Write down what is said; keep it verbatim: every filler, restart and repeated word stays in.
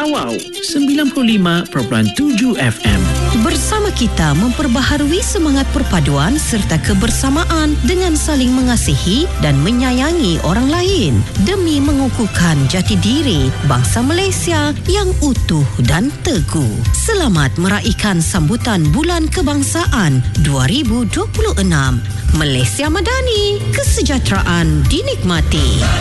Wow, sembilan puluh lima perpuluhan tujuh F M. Bersama kita memperbaharui semangat perpaduan serta kebersamaan dengan saling mengasihi dan menyayangi orang lain demi mengukuhkan jati diri bangsa Malaysia yang utuh dan teguh. Selamat meraihkan sambutan Bulan Kebangsaan dua ribu dua puluh enam. Malaysia Madani, kesejahteraan dinikmati.